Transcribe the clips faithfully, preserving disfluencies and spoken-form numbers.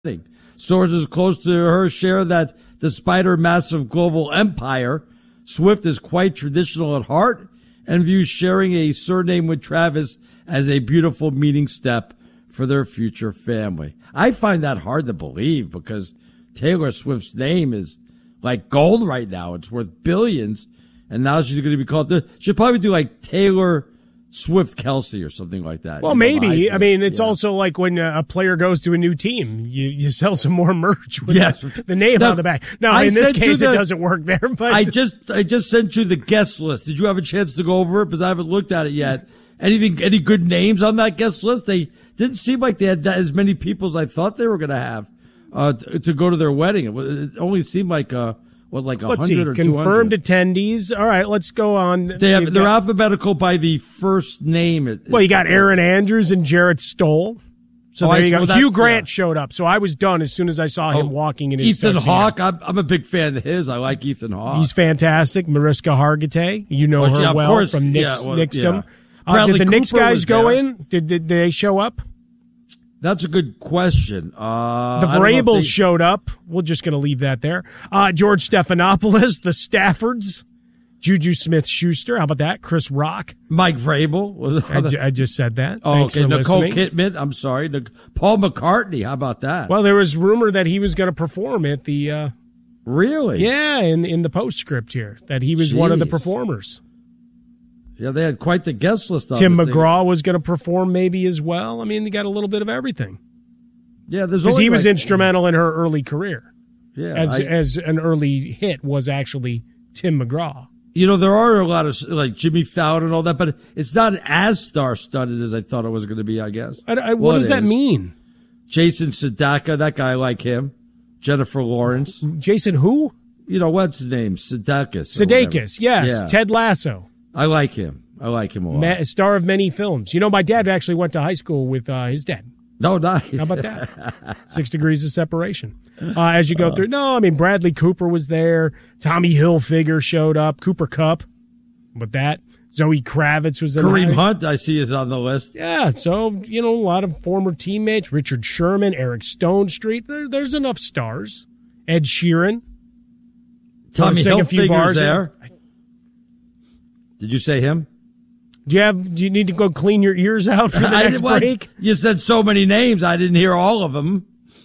Sources close to her share that despite her massive global empire, Swift is quite traditional at heart and views sharing a surname with Travis as a beautiful meeting step for their future family. I find that hard to believe because Taylor Swift's name is like gold right now. It's worth billions. And now she's going to be called, the, she'll probably do like Taylor Swift Kelsey or something like that. Well, you know, maybe. I mean, it's yeah. also like when a player goes to a new team, you, you sell some more merch with yes. the, the name now, on the back. No, in this case, the, it doesn't work there. But I just, I just sent you the guest list. Did you have a chance to go over it? Because I haven't looked at it yet. Anything, any good names on that guest list? They didn't seem like they had that, as many people as I thought they were going to have uh, to, to go to their wedding. It, it only seemed like uh, what, like a hundred or two hundred. Confirmed attendees. All right, let's go on. They have, they're got, alphabetical by the first name. It, well, you got Aaron Andrews and Jarrett Stoll. So oh, there you go. Well, Hugh that, Grant yeah. showed up, so I was done as soon as I saw him oh, walking in his Ethan Hawke. I'm, I'm a big fan of his. I like Ethan Hawke. He's fantastic. Mariska Hargitay. You know oh, her yeah, well course. from Knicks, yeah, well, Knicksdom. Yeah. Uh, did the Cooper Knicks guys go there. in? Did, did they show up? That's a good question. Uh, the Vrabels they... showed up. We're just going to leave that there. Uh, George Stephanopoulos, the Staffords, Juju Smith-Schuster. How about that? Chris Rock. Mike Vrabel. Was I, ju- I just said that. Oh, Thanks okay. for Nicole listening. Kidman. I'm sorry. Nic- Paul McCartney. How about that? Well, there was rumor that he was going to perform at the... Uh, really? Yeah, in, in the postscript here, that he was Jeez. one of the performers. Yeah, they had quite the guest list on Tim this McGraw thing. was going to perform maybe as well. I mean, they got a little bit of everything. Yeah, there's because he was like, instrumental in her early career. Yeah, as I, as an early hit was actually Tim McGraw. You know, there are a lot of like Jimmy Fallon and all that, but it's not as star-studded as I thought it was going to be. I guess. I, I, what well, does that is. mean? Jason Sudeikis, that guy, I like him. Jennifer Lawrence. Jason who? You know what's his name? Sudeikis. Sudeikis, yes. Yeah. Ted Lasso. I like him. I like him a lot. Ma- star of many films. You know, my dad actually went to high school with uh, his dad. No, nice. How about that? Six degrees of separation. Uh, as you go uh, through. No, I mean, Bradley Cooper was there. Tommy Hilfiger showed up. Cooper Kupp. But that. Zoe Kravitz was in Kareem there. Hunt, I see, is on the list. Yeah, so, you know, a lot of former teammates. Richard Sherman, Eric Stonestreet. There, there's enough stars. Ed Sheeran. Tommy Hilfiger's there. In. Did you say him? Do you have? Do you need to go clean your ears out for the next well, break? You said so many names, I didn't hear all of them.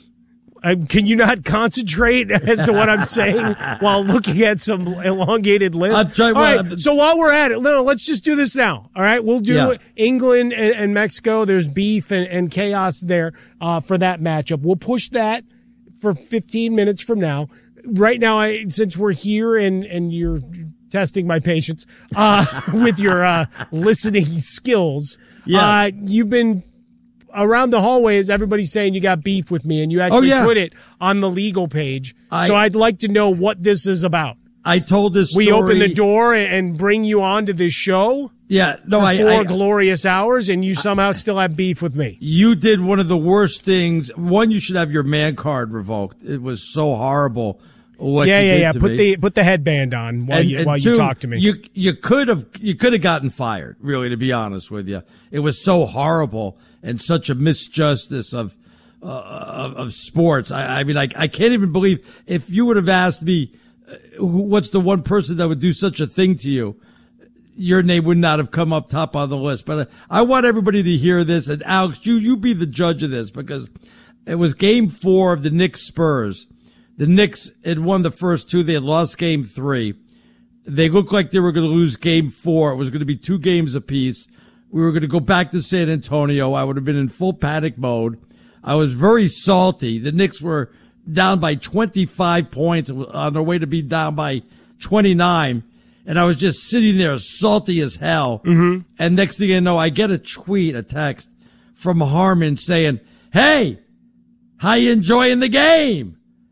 Uh, can you not concentrate as to what I'm saying while looking at some elongated list? I'm trying, all well, right, so while we're at it, no, let's just do this now. All right, we'll do yeah. England and, and Mexico. There's beef and, and chaos there uh, for that matchup. We'll push that for fifteen minutes from now. Right now, I, since we're here and, and you're testing my patience uh, with your uh, listening skills, yes. uh, you've been around the hallways, everybody's saying you got beef with me, and you actually oh, yeah. put it on the legal page. I, so I'd like to know what this is about. I told this story. We open the door and bring you on to this show. Yeah, no, for I four I, glorious hours, and you somehow still have beef with me. You did one of the worst things. One, you should have your man card revoked. It was so horrible. What yeah, you yeah, did yeah. To put me. the put the headband on while and, you and while two, you talk to me. You you could have you could have gotten fired. Really, to be honest with you, it was so horrible and such a misjustice of uh, of, of sports. I, I mean, I I can't even believe if you would have asked me, uh, who, what's the one person that would do such a thing to you, your name would not have come up top on the list. But I, I want everybody to hear this. And Alex, you you be the judge of this because it was Game Four of the Knicks Spurs. The Knicks had won the first two. They had lost game three. They looked like they were going to lose game four. It was going to be two games apiece. We were going to go back to San Antonio. I would have been in full panic mode. I was very salty. The Knicks were down by twenty-five points on their way to be down by twenty-nine. And I was just sitting there salty as hell. Mm-hmm. And next thing you know, I get a tweet, a text from Harmon saying, "Hey, how you enjoying the game?"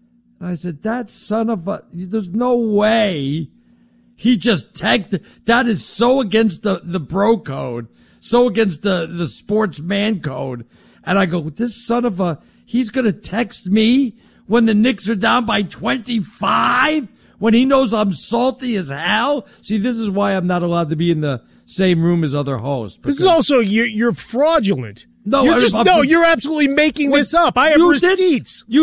I said, that son of a, there's no way he just texted. That is so against the, the bro code, so against the, the sports man code. And I go, this son of a, he's going to text me when the Knicks are down by twenty-five, when he knows I'm salty as hell. See, this is why I'm not allowed to be in the same room as other hosts. This is also, you're, you're fraudulent. No, you're I- just I'm- no. You're absolutely making this up. I have You did- receipts. You